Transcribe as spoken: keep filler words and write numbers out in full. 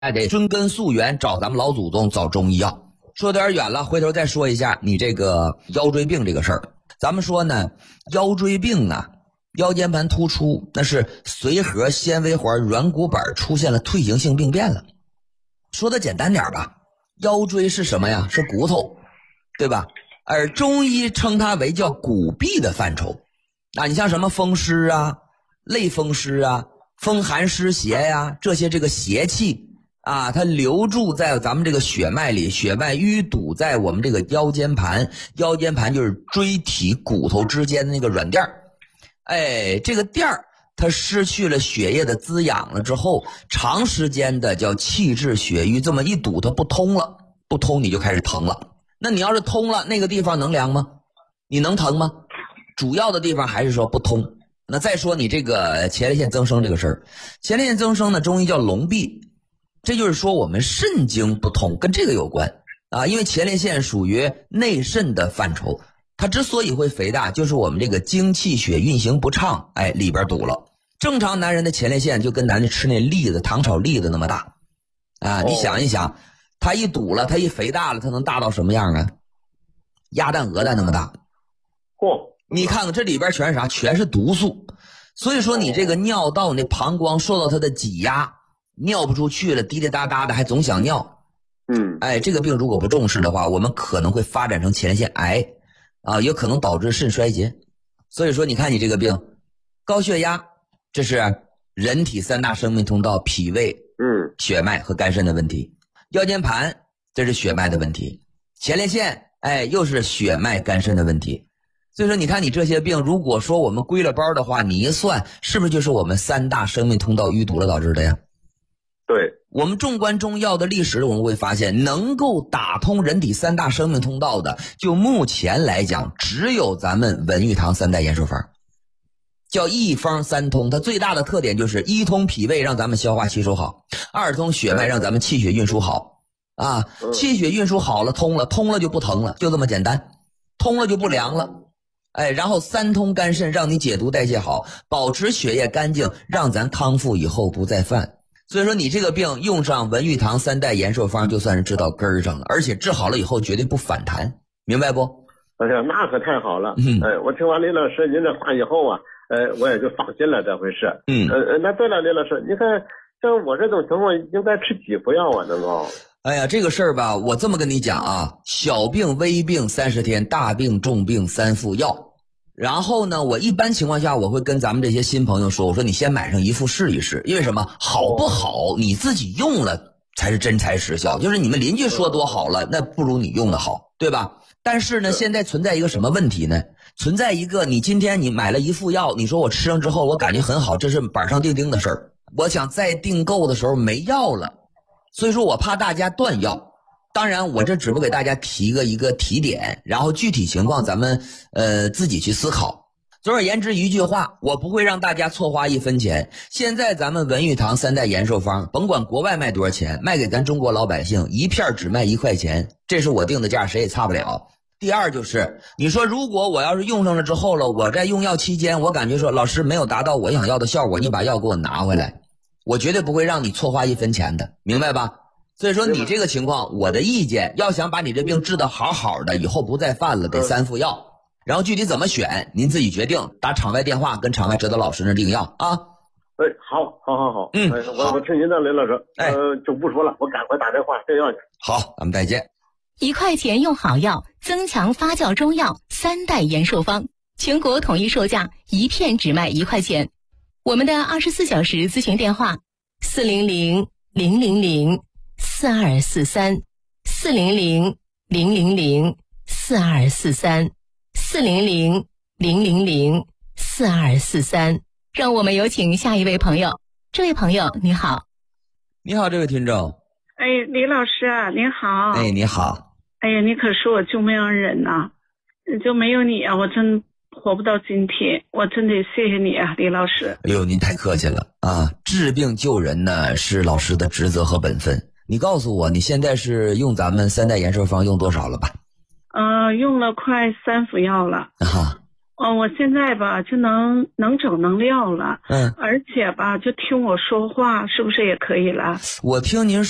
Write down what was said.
还得追根溯源，找咱们老祖宗，找中医药。说点远了，回头再说一下你这个腰椎病这个事儿。咱们说呢，腰椎病啊，腰间盘突出，那是髓核纤维环软骨板出现了退行性病变了。说的简单点吧，腰椎是什么呀？是骨头，对吧？而中医称它为叫骨痹的范畴。啊，你像什么风湿啊、类风湿啊、风寒湿邪呀、啊，这些这个邪气啊，它留住在咱们这个血脉里，血脉淤堵在我们这个腰间盘，腰间盘就是椎体骨头之间的那个软垫儿。哎，这个垫儿它失去了血液的滋养了之后，长时间的叫气滞血瘀，这么一堵它不通了，不通你就开始疼了。那你要是通了，那个地方能凉吗？你能疼吗？主要的地方还是说不通。那再说你这个前列腺增生这个事儿，前列腺增生呢，中医叫痨痹，这就是说我们肾经不通，跟这个有关啊。因为前列腺属于内肾的范畴，它之所以会肥大，就是我们这个精气血运行不畅，哎，里边堵了。正常男人的前列腺就跟咱这吃那栗子，糖炒栗子那么大啊。你想一想，它一堵了，它一肥大了，它能大到什么样啊？鸭蛋鹅蛋那么大。 嚯！ 你看看这里边全是啥？全是毒素。所以说你这个尿道那膀胱受到它的挤压，尿不出去了，滴滴答答的还总想尿。 嗯， 哎，这个病如果不重视的话，我们可能会发展成前列腺癌啊，也可能导致肾衰竭。所以说你看你这个病，高血压，这是人体三大生命通道，脾胃、 嗯， 血脉和肝肾的问题。腰间盘，这是血脉的问题。前列腺，哎，又是血脉肝肾的问题。所以说你看你这些病，如果说我们归了包的话，你一算是不是就是我们三大生命通道淤堵了导致的呀？ 对， 我们纵观中药的历史，我们会发现能够打通人体三大生命通道的，就目前来讲只有咱们文玉堂三代延寿方，叫一方三通。它最大的特点就是一通脾胃让咱们消化吸收好，二通血脉让咱们气血运输好啊，气血运输好了，通了，通了就不疼了，就这么简单，通了就不凉了。哎，然后三通肝肾让你解毒代谢好，保持血液干净，让咱康复以后不再犯。所以说你这个病用上文玉堂三代延寿方就算是治到根儿上了，而且治好了以后绝对不反弹，明白不？ 哎呀，那可太好了。 嗯， 哎，我听完李老师您这话以后啊，呃，我也就放心了这回事。 嗯， 呃，那对了，李老师，你看像我这种情况应该吃几服药啊？能够？ 哎呀，这个事儿吧，我这么跟你讲啊，小病微病三十天，大病重病三副药。然后呢，我一般情况下我会跟咱们这些新朋友说，我说你先买上一副试一试，因为什么？好不好你自己用了才是真材实效，就是你们邻居说多好了，那不如你用的好，对吧？但是呢，现在存在一个什么问题呢？存在一个，你今天你买了一副药，你说我吃上之后我感觉很好，这是板上钉钉的事儿。我想再订购的时候没药了，所以说我怕大家断药。当然我这只不给大家提个一个提点，然后具体情况咱们呃自己去思考。总而言之一句话，我不会让大家错花一分钱。现在咱们文玉堂三代延寿方，甭管国外卖多少钱，卖给咱中国老百姓一片只卖一块钱，这是我定的价，谁也差不了。第二就是你说如果我要是用上了之后了，我在用药期间我感觉说老师没有达到我想要的效果，你把药给我拿回来，我绝对不会让你错花一分钱的，明白吧？所以说你这个情况，我的意见，要想把你这病治得好好的，以后不再犯了，得三副药。然后具体怎么选，您自己决定。打场外电话跟场外指导老师那订药啊。 哎，好，好，好，好。 嗯， 哎、我我听您的，雷老师。 哎， 呃，就不说了，我赶快打电话订药去。 好，咱们再见。 一块钱用好药，增强发酵中药三代延寿方，全国统一售价，一片只卖一块钱。我们的二十四小时咨询电话：四零零零零零。四二四三四零零零零零四二四三四零零零零零四二四三，让我们有请下一位朋友。这位朋友你好。 你好，这位听众。 哎，李老师啊，您好。 哎，你好。 哎呀，你可是我救命恩人呐、啊！就没有你啊，我真活不到今天，我真得谢谢你啊，李老师。 哎呦，您太客气了啊！治病救人呢，是老师的职责和本分。你告诉我，你现在是用咱们三代延寿方用多少了吧？ 呃，用了快三副药了。 啊。 哦，我现在吧就能能整能料了。 嗯。 而且吧就听我说话，是不是也可以了？ 我听您